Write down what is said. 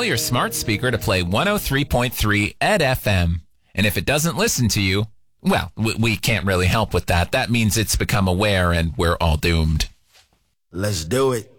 your smart speaker to play 103.3 Ed FM. And if it doesn't listen to you, well, we can't really help with that. That means it's become aware and we're all doomed. Let's do it.